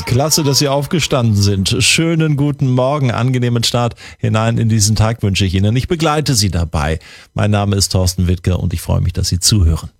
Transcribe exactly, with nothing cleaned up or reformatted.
Klasse, dass Sie aufgestanden sind. Schönen guten Morgen, angenehmen Start hinein in diesen Tag wünsche ich Ihnen. Ich begleite Sie dabei. Mein Name ist Thorsten Wittke und ich freue mich, dass Sie zuhören.